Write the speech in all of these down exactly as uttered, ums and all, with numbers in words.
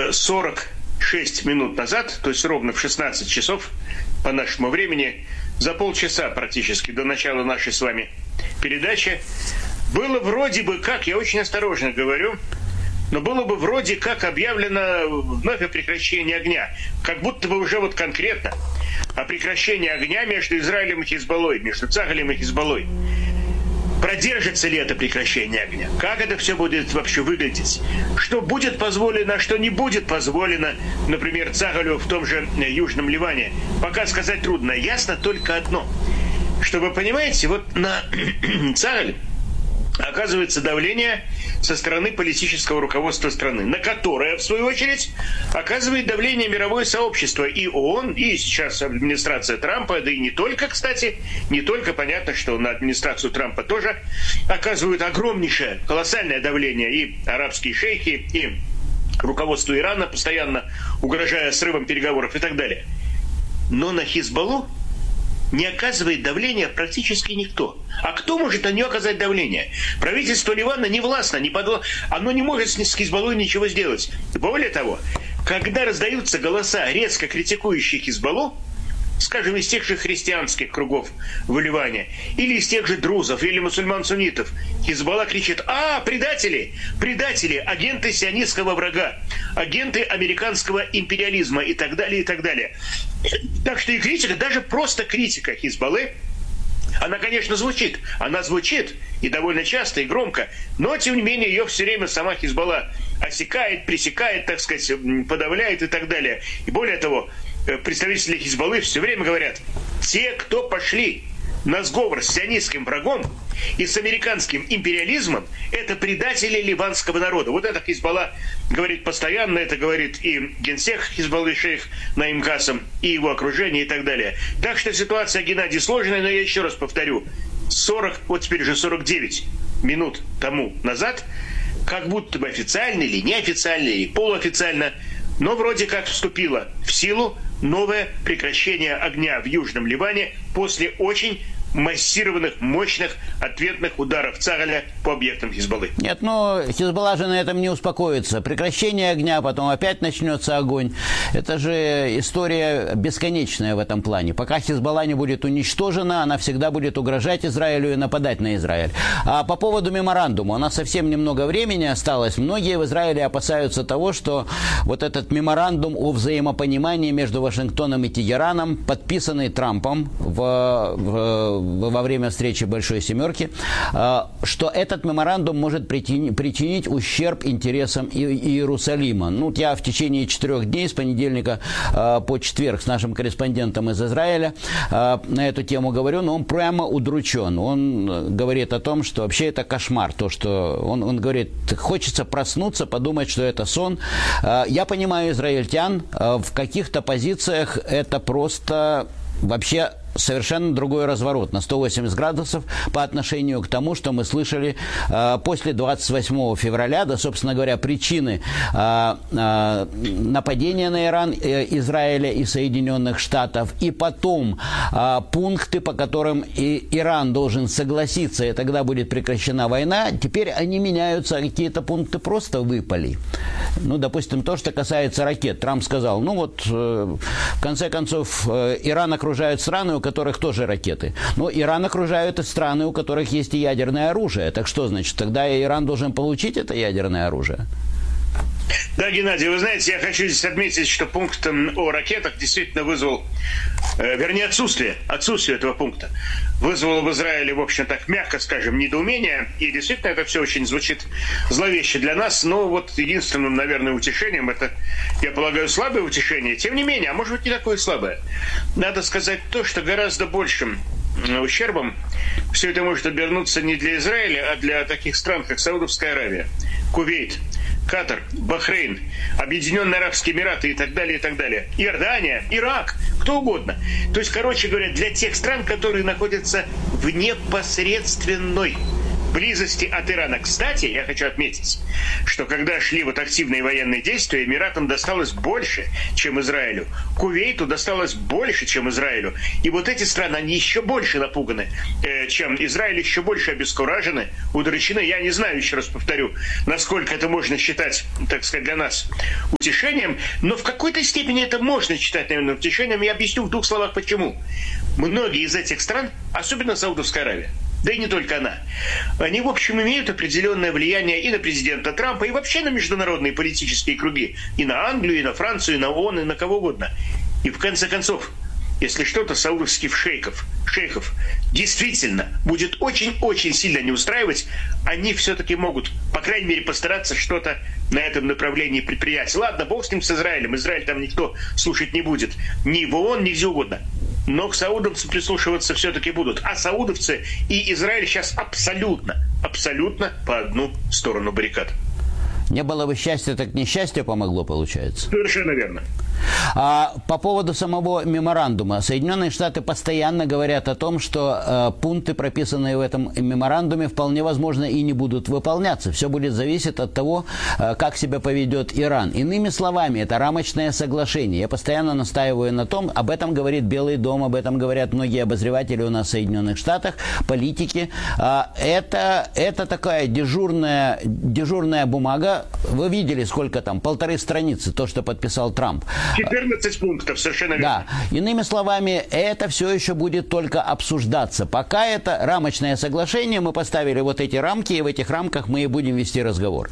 сорок шесть минут назад, то есть ровно в шестнадцать часов по нашему времени, за полчаса практически до начала нашей с вами передачи, было вроде бы как, я очень осторожно говорю, но было бы вроде как объявлено вновь о прекращении огня. Как будто бы уже вот конкретно о прекращении огня между Израилем и Хизбаллой, между Цагалем и Хизбаллой. Продержится ли это прекращение огня? Как это все будет вообще выглядеть? Что будет позволено, что не будет позволено, например, Цагалю в том же Южном Ливане? Пока сказать трудно. Ясно только одно. Что вы понимаете, вот на Цагаль оказывается давление со стороны политического руководства страны, на которое, в свою очередь, оказывает давление мировое сообщество, и ООН, и сейчас администрация Трампа, да и не только, кстати, не только, понятно, что на администрацию Трампа тоже оказывают огромнейшее, колоссальное давление и арабские шейхи, и руководство Ирана, постоянно угрожая срывом переговоров и так далее. Но на Хизбаллу не оказывает давления практически никто. А кто может на нее оказать давление? Правительство Ливана не властно, не подла... оно не может с Хизбаллой ничего сделать. Более того, когда раздаются голоса, резко критикующие Хизбаллу, скажем, из тех же христианских кругов в Ливане, или из тех же друзов, или мусульман-суннитов, Хизбалла кричит: «А, предатели! Предатели! Агенты сионистского врага! Агенты американского империализма!» и так далее, и так далее. Так что и критика, даже просто критика Хизбаллы, она, конечно, звучит. Она звучит, и довольно часто, и громко, но, тем не менее, ее все время сама Хизбалла осекает, пресекает, так сказать, подавляет и так далее. И более того, представители Хизбаллы все время говорят: те, кто пошли на сговор с сионистским врагом и с американским империализмом, это предатели ливанского народа. Вот это Хизбалла говорит постоянно, это говорит и генсек Хизбаллы шейх Наим Касем, и его окружение, и так далее. Так что ситуация, Геннадий, сложная, но я еще раз повторю, сорок, вот теперь же сорок девять минут тому назад, как будто бы официально или неофициально, или полуофициально, но вроде как вступило в силу новое прекращение огня в Южном Ливане после очень массированных, мощных ответных ударов Цагаля по объектам Хизбаллы. Нет, но Хизбалла же на этом не успокоится. Прекращение огня, потом опять начнется огонь. Это же история бесконечная в этом плане. Пока Хизбалла не будет уничтожена, она всегда будет угрожать Израилю и нападать на Израиль. А по поводу меморандума, у нас совсем немного времени осталось. Многие в Израиле опасаются того, что вот этот меморандум о взаимопонимании между Вашингтоном и Тегераном, подписанный Трампом в, в во время встречи Большой Семерки, что этот меморандум может причинить ущерб интересам Иерусалима. Ну, я в течение четырех дней, с понедельника по четверг, с нашим корреспондентом из Израиля на эту тему говорю, но он прямо удручен. Он говорит о том, что вообще это кошмар. То, что он, он говорит, хочется проснуться, подумать, что это сон. Я понимаю израильтян, в каких-то позициях это просто вообще совершенно другой разворот на сто восемьдесят градусов по отношению к тому, что мы слышали э, после двадцать восьмого февраля, да, собственно говоря, причины э, э, нападения на Иран, э, Израиля и Соединенных Штатов, и потом э, пункты, по которым и Иран должен согласиться, и тогда будет прекращена война. Теперь они меняются, какие-то пункты просто выпали. Ну, допустим, то, что касается ракет. Трамп сказал, ну вот, э, в конце концов, э, Иран окружают страны, у которых тоже ракеты. Но Иран окружают и страны, у которых есть и ядерное оружие. Так что, значит, тогда Иран должен получить это ядерное оружие? Да, Геннадий, вы знаете, я хочу здесь отметить, что пункт о ракетах действительно вызвал, э, вернее, отсутствие, отсутствие этого пункта вызвало в Израиле, в общем, так мягко скажем, недоумение. И действительно это все очень звучит зловеще для нас. Но вот единственным, наверное, утешением, это, я полагаю, слабое утешение. Тем не менее, а может быть не такое слабое. Надо сказать то, что гораздо большим ущербом все это может обернуться не для Израиля, а для таких стран, как Саудовская Аравия, Кувейт, Катар, Бахрейн, Объединенные Арабские Эмираты и так далее, и так далее. Иордания, Ирак, кто угодно. То есть, короче говоря, для тех стран, которые находятся в непосредственной близости от Ирана. Кстати, я хочу отметить, что когда шли вот активные военные действия, Эмиратам досталось больше, чем Израилю. Кувейту досталось больше, чем Израилю. И вот эти страны, они еще больше напуганы, э, чем Израиль, еще больше обескуражены, удручены. Я не знаю, еще раз повторю, насколько это можно считать, так сказать, для нас утешением, но в какой-то степени это можно считать, наверное, утешением. Я объясню в двух словах, почему. Многие из этих стран, особенно Саудовская Аравия, да и не только она, они, в общем, имеют определенное влияние и на президента Трампа, и вообще на международные политические круги, и на Англию, и на Францию, и на ООН, и на кого угодно. И в конце концов, если что-то саудовских шейхов, шейхов действительно будет очень-очень сильно не устраивать, они все-таки могут, по крайней мере, постараться что-то на этом направлении предпринять. Ладно, бог с ним, с Израилем. Израиль там никто слушать не будет. Ни в ООН, ни где угодно. Но к саудовцам прислушиваться все-таки будут. А саудовцы и Израиль сейчас абсолютно, абсолютно по одну сторону баррикад. Не было бы счастья, так несчастье помогло, получается. Совершенно верно. А по поводу самого меморандума. Соединенные Штаты постоянно говорят о том, что э, пункты, прописанные в этом меморандуме, вполне возможно и не будут выполняться. Все будет зависеть от того, э, как себя поведет Иран. Иными словами, это рамочное соглашение. Я постоянно настаиваю на том, об этом говорит Белый дом, об этом говорят многие обозреватели у нас в Соединенных Штатах, политики. Э, это, это такая дежурная, дежурная бумага. Вы видели, сколько там? Полторы страницы, то, что подписал Трамп. четырнадцать пунктов, совершенно верно. Да. Иными словами, это все еще будет только обсуждаться. Пока это рамочное соглашение, мы поставили вот эти рамки, и в этих рамках мы и будем вести разговор.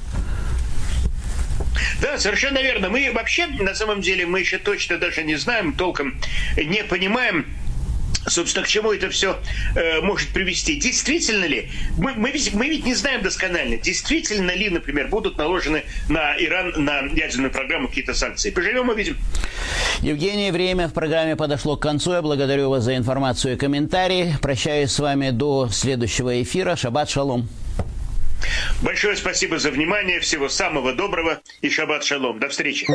Да, совершенно верно. Мы вообще, на самом деле, мы еще точно даже не знаем, толком не понимаем, собственно, к чему это все э, может привести. Действительно ли, мы, мы, ведь, мы ведь не знаем досконально, действительно ли, например, будут наложены на Иран, на ядерную программу какие-то санкции. Поживем, увидим. Евгений, время в программе подошло к концу. Я благодарю вас за информацию и комментарии. Прощаюсь с вами до следующего эфира. Шаббат шалом. Большое спасибо за внимание. Всего самого доброго и шаббат шалом. До встречи.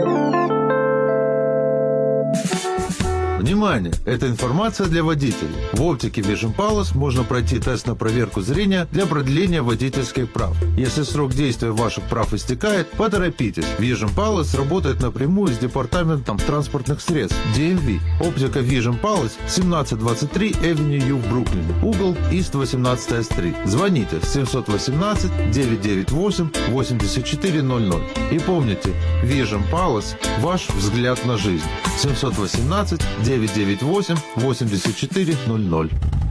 Внимание! Это информация для водителей. В оптике Vision Palace можно пройти тест на проверку зрения для продления водительских прав. Если срок действия ваших прав истекает, поторопитесь. Vision Palace работает напрямую с Департаментом транспортных средств ди эм ви. Оптика Vision Palace семнадцать двадцать три Avenue U в Бруклине. Угол East восемнадцатая стрит. Звоните семьсот восемнадцать девятьсот девяносто восемь восемьдесят четыре ноль ноль. И помните, Vision Palace – ваш взгляд на жизнь. семьсот восемнадцать девятьсот девяносто восемь восемьдесят четыре ноль ноль.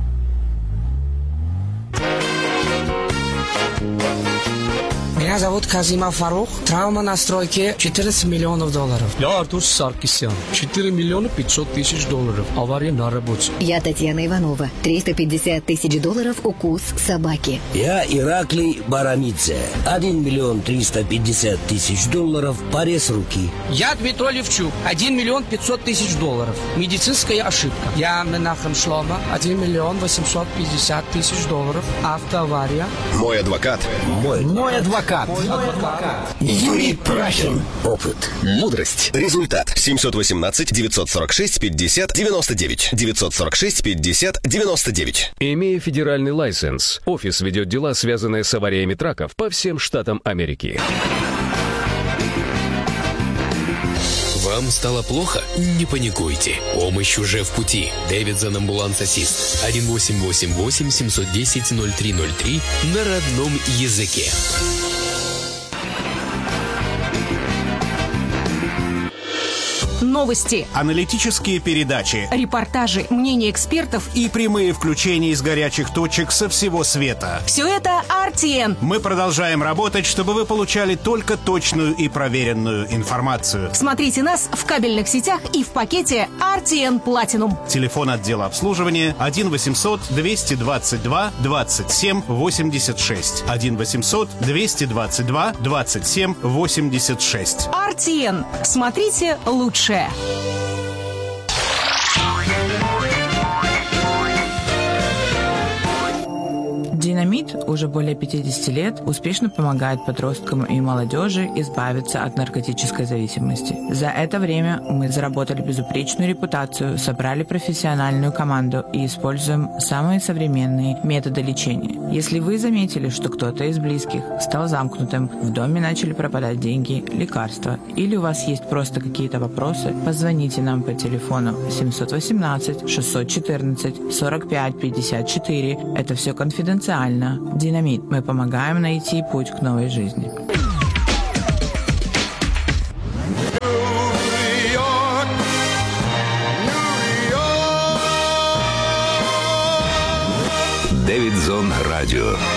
Меня зовут Казима Фарух. Травма на стройке четырнадцать миллионов долларов. Я Артур Саркисян. четыре миллиона пятьсот тысяч долларов. Авария на работе. Я Татьяна Иванова. триста пятьдесят тысяч долларов укус собаки. Я Ираклий Барамидзе. один миллион триста пятьдесят тысяч долларов. Порез руки. Я Дмитрий Левчук. один миллион пятьсот тысяч долларов. Медицинская ошибка. Я Менахем Шлома. один миллион восемьсот пятьдесят тысяч долларов. Автоавария. Мой адвокат. Мой, Мой адвокат. Юрий Прахин. Опыт. Мудрость. Результат. семьсот восемнадцать девятьсот сорок шесть пятьдесят девяносто девять. девятьсот сорок шесть пятьдесят девяносто девять. Имея федеральный лайсенс, офис ведет дела, связанные с авариями траков по всем штатам Америки. Вам стало плохо? Не паникуйте. Помощь уже в пути. Дэвидсон Амбуланс Ассист. один восемь восемь восемь семь один ноль ноль три ноль три на родном языке. Новости, аналитические передачи, репортажи, мнения экспертов и прямые включения из горячих точек со всего света. Все это ар ти эн. Мы продолжаем работать, чтобы вы получали только точную и проверенную информацию. Смотрите нас в кабельных сетях и в пакете ар ти эн Platinum. Телефон отдела обслуживания один восемьсот двести двадцать два двадцать семь восемьдесят шесть. один восемьсот двести двадцать два двадцать семь восемьдесят шесть. ар ти эн. Смотрите лучше. Динамит уже более пятьдесят лет успешно помогает подросткам и молодежи избавиться от наркотической зависимости. За это время мы заработали безупречную репутацию, собрали профессиональную команду и используем самые современные методы лечения. Если вы заметили, что кто-то из близких стал замкнутым, в доме начали пропадать деньги, лекарства, или у вас есть просто какие-то вопросы, позвоните нам по телефону семь один восемь шесть один четыре сорок пять пятьдесят четыре. Это все конфиденциально. Динамит. Мы помогаем найти путь к новой жизни. Дэвид Зон Радио.